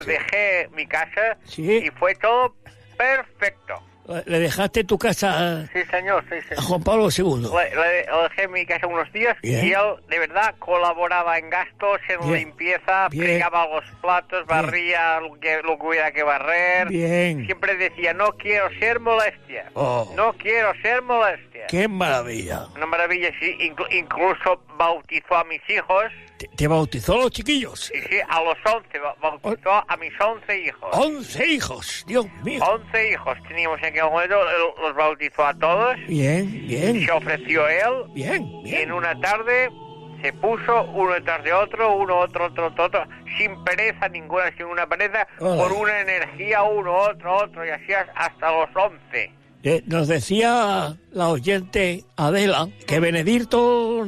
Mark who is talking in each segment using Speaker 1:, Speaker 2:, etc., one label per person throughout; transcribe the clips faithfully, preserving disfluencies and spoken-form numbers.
Speaker 1: Dejé mi casa
Speaker 2: Sí.
Speaker 1: y fue todo perfecto.
Speaker 2: ¿Le dejaste tu casa
Speaker 1: Sí, señor, sí, sí.
Speaker 2: a Juan Pablo segundo?
Speaker 1: Le, le- le dejé en mi casa unos días
Speaker 2: Bien.
Speaker 1: y él de verdad colaboraba en gastos, en
Speaker 2: Bien.
Speaker 1: limpieza,
Speaker 2: Bien.
Speaker 1: fregaba los platos,
Speaker 2: Bien.
Speaker 1: barría lo que, lo que hubiera que barrer.
Speaker 2: Bien.
Speaker 1: Siempre decía, no quiero ser molestia.
Speaker 2: Oh.
Speaker 1: No quiero ser molestia.
Speaker 2: ¡Qué maravilla!
Speaker 1: Una maravilla, sí. Inclu- incluso bautizó a mis hijos.
Speaker 2: ¿Te, te bautizó los chiquillos?
Speaker 1: Sí, sí, a los once. ba- Bautizó a mis once hijos.
Speaker 2: ¡Once hijos! ¡Dios mío!
Speaker 1: Once hijos teníamos en aquel momento. Él los bautizó a todos.
Speaker 2: Bien, bien,
Speaker 1: Se ofreció él.
Speaker 2: bien,
Speaker 1: Y
Speaker 2: bien.
Speaker 1: en una tarde se puso uno detrás de otro, uno, otro, otro, otro, otro, sin pereza ninguna, sin una pereza,
Speaker 2: Ay.
Speaker 1: con una energía, uno, otro, otro, y así hasta los once.
Speaker 2: Eh, nos decía la oyente Adela que Benedicto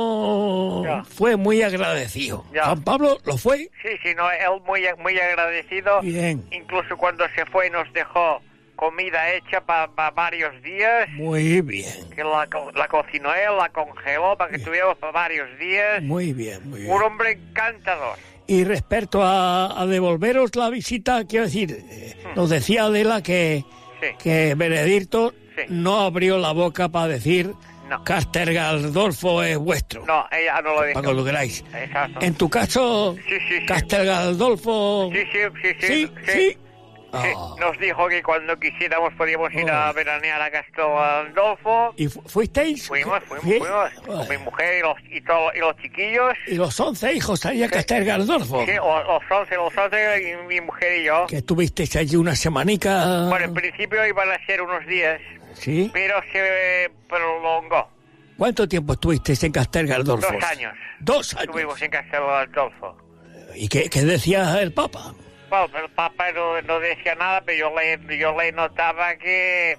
Speaker 2: no
Speaker 1: Ya.
Speaker 2: fue muy agradecido.
Speaker 1: Ya.
Speaker 2: Juan Pablo lo fue.
Speaker 1: Sí, sí, no, él muy, muy agradecido.
Speaker 2: Bien.
Speaker 1: Incluso cuando se fue nos dejó comida hecha para varios días,
Speaker 2: Muy bien,
Speaker 1: que la, co- la cocinó él, la congeló para que tuviéramos para varios días.
Speaker 2: muy bien, muy bien.
Speaker 1: Un hombre encantador.
Speaker 2: Y respecto a, a devolveros la visita, quiero decir, eh, nos decía Adela que,
Speaker 1: Sí.
Speaker 2: que Benedicto
Speaker 1: Sí.
Speaker 2: no abrió la boca para decir
Speaker 1: No.
Speaker 2: Caster Galdolfo es vuestro.
Speaker 1: No, ella no lo dijo.
Speaker 2: Para que lo queráis.
Speaker 1: Exacto.
Speaker 2: En tu caso,
Speaker 1: Sí, sí, sí.
Speaker 2: Caster Galdolfo...
Speaker 1: Sí, sí, sí, sí.
Speaker 2: Sí, sí.
Speaker 1: Sí,
Speaker 2: Ah.
Speaker 1: nos dijo que cuando quisiéramos podíamos ir a
Speaker 2: Oh.
Speaker 1: veranear a Castel Gandolfo.
Speaker 2: ¿Y fu- fuisteis?
Speaker 1: Fuimos, fuimos,
Speaker 2: ¿Sí?
Speaker 1: fuimos, con mi mujer y los, y, todo- y los chiquillos.
Speaker 2: Y los once hijos ahí a Caster Galdolfo.
Speaker 1: Sí, los, los once, los once, y mi mujer y yo.
Speaker 2: Que estuvisteis allí una semanica.
Speaker 1: Bueno, en principio iban a ser unos días,
Speaker 2: Sí.
Speaker 1: pero se prolongó.
Speaker 2: ¿Cuánto tiempo estuvisteis en Caster Galdolfo?
Speaker 1: Dos años.
Speaker 2: Dos años.
Speaker 1: Estuvimos en Castel Gandolfo.
Speaker 2: ¿Y qué, qué decía el Papa?
Speaker 1: Bueno, el Papa no, no decía nada, pero yo le, yo le notaba que,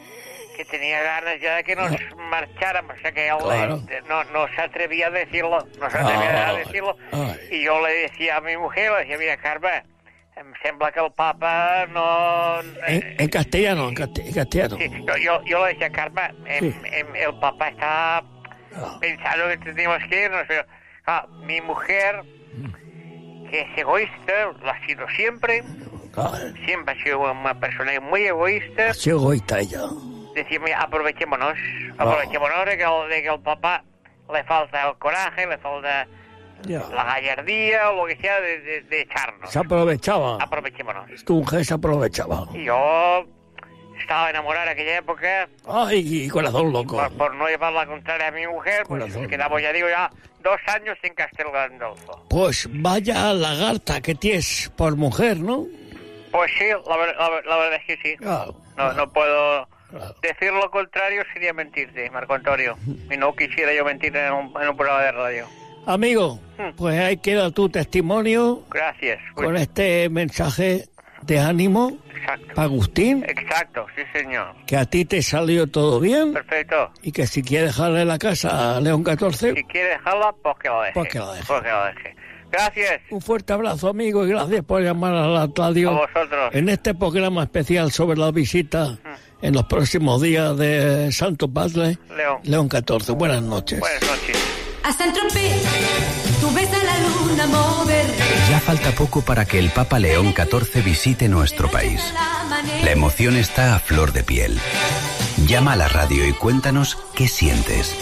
Speaker 1: que tenía ganas ya de que nos marcháramos. O sea, que él
Speaker 2: Claro.
Speaker 1: eh, no, no se atrevía a decirlo, no se atrevía a
Speaker 2: Ay,
Speaker 1: decirlo.
Speaker 2: ay.
Speaker 1: Y yo le decía a mi mujer, le decía, mira, Carmen, em sembla que el Papa no...
Speaker 2: En, en castellano, en, cate- en castellano.
Speaker 1: Sí, yo, yo, yo le decía, Carmen, em,
Speaker 2: Sí.
Speaker 1: em, el Papa está
Speaker 2: Ah.
Speaker 1: pensando que teníamos que irnos, pero ah, mi mujer, que es egoísta, lo ha sido siempre,
Speaker 2: Ah,
Speaker 1: siempre ha sido una persona muy egoísta.
Speaker 2: ha sido egoísta ella.
Speaker 1: Decía, mira, aprovechémonos, aprovechémonos de que, el, de que el papá le falta el coraje, le falta
Speaker 2: Ya.
Speaker 1: la gallardía o lo que sea de, de, de echarnos.
Speaker 2: Se aprovechaba.
Speaker 1: Aprovechémonos.
Speaker 2: Tu mujer se aprovechaba.
Speaker 1: Y yo estaba enamorado en aquella época,
Speaker 2: Ay, corazón loco.
Speaker 1: por, por no llevar la contraria a mi mujer, pues
Speaker 2: Corazón.
Speaker 1: quedamos, ya digo, ya dos años en Castel Gandolfo.
Speaker 2: Pues vaya lagarta que tienes por mujer, ¿no?
Speaker 1: Pues sí, la, ver- la, ver- la verdad es que sí.
Speaker 2: Claro.
Speaker 1: No, no puedo
Speaker 2: Claro.
Speaker 1: decir lo contrario, sería mentirte, Marco Antonio. Y no quisiera yo mentir en un, en un programa de radio.
Speaker 2: Amigo,
Speaker 1: Hmm.
Speaker 2: pues ahí queda tu testimonio
Speaker 1: Gracias. Pues,
Speaker 2: con este mensaje de ánimo
Speaker 1: exacto.
Speaker 2: para Agustín,
Speaker 1: Exacto, sí señor.
Speaker 2: que a ti te salió todo bien
Speaker 1: Perfecto.
Speaker 2: y que si quieres dejarle la casa a León catorce,
Speaker 1: Si quiere dejarla, pues que lo deje.
Speaker 2: Pues que lo deje.
Speaker 1: Pues que lo deje. Gracias
Speaker 2: un fuerte abrazo, amigo, y gracias por llamar a la
Speaker 1: a
Speaker 2: radio
Speaker 1: vosotros.
Speaker 2: en este programa especial sobre la visita en los próximos días de Santo Padre,
Speaker 1: León.
Speaker 2: León catorce. Buenas noches.
Speaker 1: Buenas noches.
Speaker 3: A Saint-Tropez, tú ves a la luna mover.
Speaker 4: Ya falta poco para que el Papa León catorce visite nuestro país. La emoción está a flor de piel. Llama a la radio y cuéntanos qué sientes.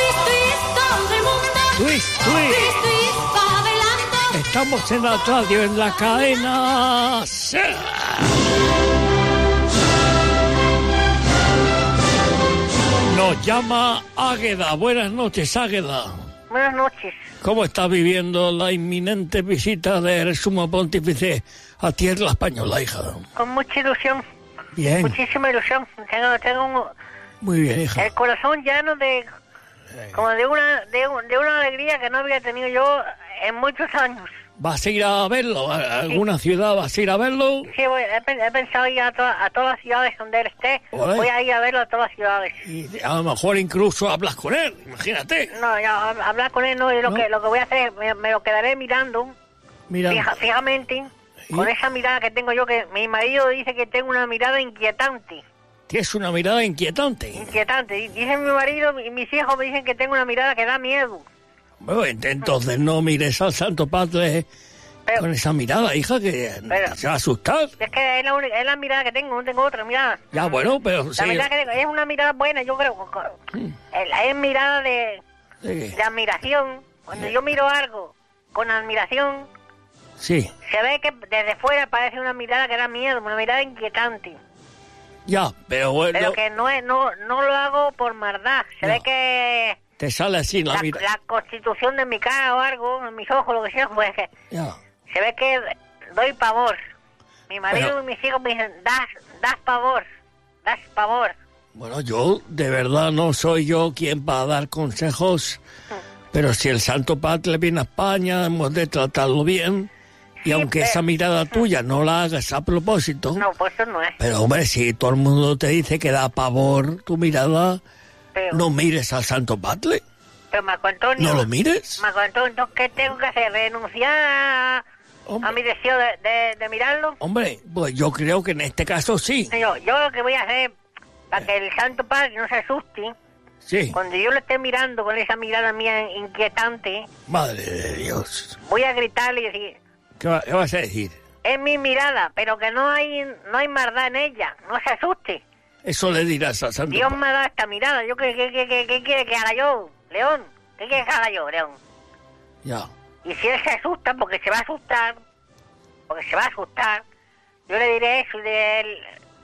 Speaker 2: Twist, twist. Estamos en la radio, en la cadena SER. Nos llama Águeda. Buenas noches, Águeda.
Speaker 5: Buenas noches.
Speaker 2: ¿Cómo está viviendo la inminente visita del sumo pontífice a tierra española, hija?
Speaker 5: Con mucha ilusión,
Speaker 2: Bien,
Speaker 5: muchísima ilusión. Tengo, tengo un-
Speaker 2: muy bien, hija.
Speaker 5: el corazón lleno de, como de una, de, un- de una alegría que no había tenido yo en muchos años.
Speaker 2: ¿Vas a ir a verlo? ¿A alguna ciudad vas a ir a verlo?
Speaker 5: Sí, voy, he, pen- he pensado ir a, to- a todas las ciudades donde él esté.
Speaker 2: Ole.
Speaker 5: Voy a ir a verlo a todas las ciudades.
Speaker 2: Y a lo mejor incluso hablas con él, imagínate.
Speaker 5: No, ya, hab- hablar con él no, y lo,
Speaker 2: ¿No?
Speaker 5: que, lo que voy a hacer, me, me lo quedaré mirando
Speaker 2: Mira,
Speaker 5: fija- fijamente,
Speaker 2: ¿Y?
Speaker 5: con esa mirada que tengo yo, que mi marido dice que tengo una mirada inquietante.
Speaker 2: tienes una mirada inquietante.
Speaker 5: Inquietante. Y dice mi marido y mis hijos me dicen que tengo una mirada que da miedo.
Speaker 2: Bueno, ent- entonces no mires al Santo Padre Pero, con esa mirada, hija, que pero, se va a asustar.
Speaker 5: Es que es la, única, es la mirada que tengo, no tengo otra mirada.
Speaker 2: Ya, bueno, pero...
Speaker 5: La
Speaker 2: sí.
Speaker 5: mirada que tengo es una mirada buena, yo creo. Hmm. Es, es mirada de, sí. de admiración. Cuando sí. yo miro algo con admiración,
Speaker 2: sí.
Speaker 5: se ve que desde fuera parece una mirada que da miedo, una mirada inquietante.
Speaker 2: Ya, pero bueno...
Speaker 5: Pero que no, es, no, no lo hago por maldad. Se no. ve que...
Speaker 2: Te sale así la,
Speaker 5: la
Speaker 2: mirada.
Speaker 5: La constitución de mi cara o algo, en mis ojos, lo que sea, pues que...
Speaker 2: Ya.
Speaker 5: Se ve que doy pavor. Mi marido pero, y mis hijos me dicen, das, das pavor, das pavor.
Speaker 2: Bueno, yo de verdad no soy yo quien va a dar consejos, sí. pero si el Santo Padre viene a España, hemos de tratarlo bien. Y sí, aunque pero, esa mirada tuya no la hagas a propósito...
Speaker 5: No, pues eso no es.
Speaker 2: Pero hombre, si todo el mundo te dice que da pavor tu mirada, pero, no mires al Santo Padre.
Speaker 5: Pero Marco Antonio...
Speaker 2: ¿No lo mires?
Speaker 5: Marco Antonio, ¿qué tengo que hacer? ¿Renunciar a, a mi deseo de, de, de mirarlo?
Speaker 2: Hombre, pues yo creo que en este caso sí.
Speaker 5: Yo, yo lo que voy a hacer, para que el Santo Padre no se asuste...
Speaker 2: Sí.
Speaker 5: Cuando yo lo esté mirando con esa mirada mía inquietante...
Speaker 2: Madre de Dios.
Speaker 5: Voy a gritarle y decir...
Speaker 2: ¿Qué, va, ¿Qué vas a decir?
Speaker 5: Es mi mirada, pero que no hay no hay maldad en ella. No se asuste.
Speaker 2: Eso le dirás a Santo
Speaker 5: Dios me ha dado esta mirada. ¿Yo qué, qué, qué, qué, qué quiere que haga yo, León? ¿Qué quiere que haga yo, León?
Speaker 2: Ya.
Speaker 5: Y si él se asusta, porque se va a asustar, porque se va a asustar, yo le diré eso del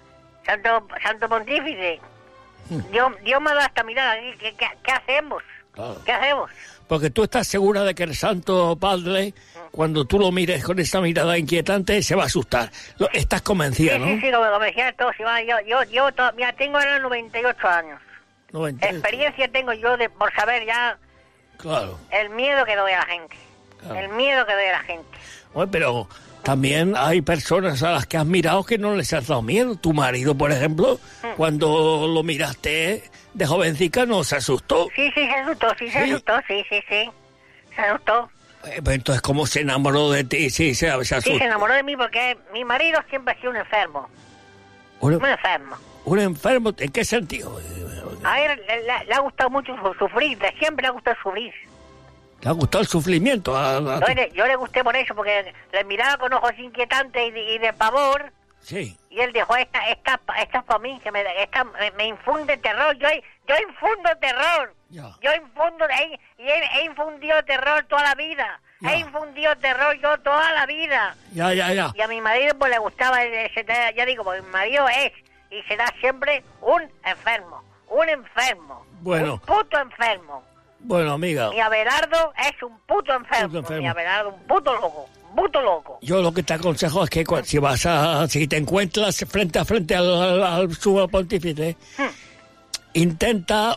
Speaker 5: Santo, Santo Pontífice. Hmm. Dios, Dios me ha dado esta mirada. ¿Qué, qué, qué hacemos? Claro. ¿Qué hacemos?
Speaker 2: Porque tú estás segura de que el Santo Padre, cuando tú lo mires con esa mirada inquietante, se va a asustar. Lo, estás convencida,
Speaker 5: sí,
Speaker 2: ¿no?
Speaker 5: Sí, sí, como convencida todo. Si va, yo, yo, yo todo, mira, tengo ahora noventa y ocho años.
Speaker 2: noventa y ocho.
Speaker 5: Experiencia tengo yo de por saber ya...
Speaker 2: Claro.
Speaker 5: El miedo que doy a la gente. Claro. El miedo que doy a la gente.
Speaker 2: Bueno, pero también hay personas a las que has mirado que no les has dado miedo. Tu marido, por ejemplo, mm. cuando lo miraste... de jovencica no se asustó.
Speaker 5: Sí, sí, se asustó, sí, se ¿Sí? asustó, sí, sí, sí. Se asustó.
Speaker 2: Eh, pues entonces, ¿cómo se enamoró de ti? Sí, se, se asustó.
Speaker 5: Sí, se enamoró de mí porque mi marido siempre ha sido un enfermo.
Speaker 2: ¿Un,
Speaker 5: un enfermo?
Speaker 2: ¿Un enfermo? ¿En qué sentido?
Speaker 5: A él le, le, le ha gustado mucho sufrir, de siempre le ha gustado sufrir.
Speaker 2: ¿Le ha gustado el sufrimiento? A, a
Speaker 5: yo, le, yo le gusté por eso, porque le miraba con ojos inquietantes y de, y de pavor.
Speaker 2: Sí.
Speaker 5: Y él dijo, esta, esta, esta es para mí, que me, esta, me, me infunde terror, yo, yo infundo terror,
Speaker 2: ya.
Speaker 5: yo infundo, he, y he, he infundido terror toda la vida, ya. he infundido terror yo toda la vida.
Speaker 2: Ya, ya, ya.
Speaker 5: Y a mi marido pues le gustaba, ese, ya digo, porque mi marido es y será siempre un enfermo, un enfermo,
Speaker 2: bueno.
Speaker 5: un puto enfermo.
Speaker 2: Bueno, amiga.
Speaker 5: Mi Abelardo es un puto enfermo, puto enfermo. Mi Abelardo un puto loco. Puto loco.
Speaker 2: Yo lo que te aconsejo es que si vas a, si te encuentras frente a frente al, al, al sumo pontífice, hmm. intenta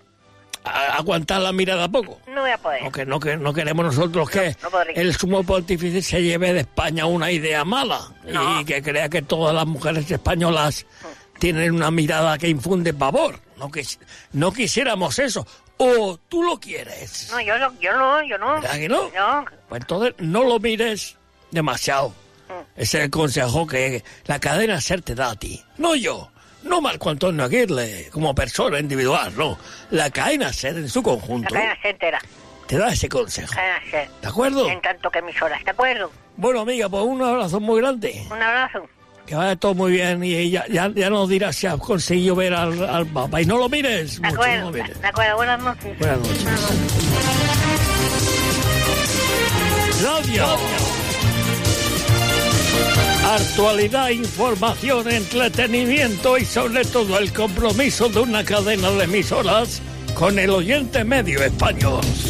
Speaker 2: a, aguantar la mirada poco.
Speaker 5: No voy a poder.
Speaker 2: Porque no, que, no queremos nosotros que
Speaker 5: no, no
Speaker 2: el sumo pontífice se lleve de España una idea mala
Speaker 5: no.
Speaker 2: y que crea que todas las mujeres españolas hmm. tienen una mirada que infunde pavor. No, que, no quisiéramos eso. ¿O tú lo quieres?
Speaker 5: No, yo no, yo no, yo no.
Speaker 2: ¿Verdad que no?
Speaker 5: No.
Speaker 2: Pues entonces no lo mires demasiado. Mm. Ese es el consejo que la cadena SER te da a ti. No yo, no Marco Antonio Aguirre como persona individual, no. La cadena SER en su conjunto.
Speaker 5: La cadena SER entera.
Speaker 2: Te da ese consejo.
Speaker 5: La cadena SER.
Speaker 2: ¿De acuerdo?
Speaker 5: En tanto que emisoras, ¿de acuerdo?
Speaker 2: Bueno, amiga, pues un abrazo muy grande.
Speaker 5: Un abrazo.
Speaker 2: Que vaya todo muy bien y ya, ya, ya nos dirás si has conseguido ver al, al Papa. Y no lo mires.
Speaker 5: De acuerdo, mucho, no lo mires. De acuerdo, buenas noches.
Speaker 2: Buenas noches. Radio. Actualidad, información, entretenimiento y sobre todo el compromiso de una cadena de emisoras con el oyente medio español.